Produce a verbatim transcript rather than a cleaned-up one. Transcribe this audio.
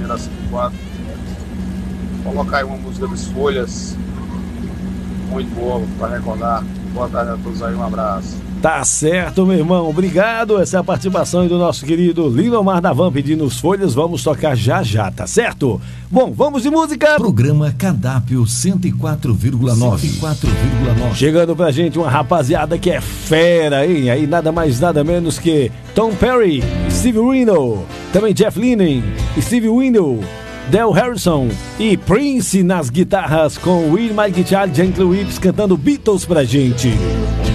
da cinco quatro. Colocar aí uma música das Folhas, muito boa para recordar. Boa tarde a todos aí, um abraço. Tá certo, meu irmão, obrigado. Essa é a participação aí do nosso querido Lindomar da Van pedindo os Folhas. Vamos tocar já já, tá certo? Bom, vamos de música. Programa Cardápio cento e quatro vírgula nove. cento e quatro vírgula nove. Chegando pra gente uma rapaziada que é fera, hein? Aí nada mais nada menos que Tom Perry, Steve Winwood, também Jeff Lynne, Steve Winwood, Del Harrison e Prince nas guitarras com Will My Guitar, Gentle Whips cantando Beatles pra gente.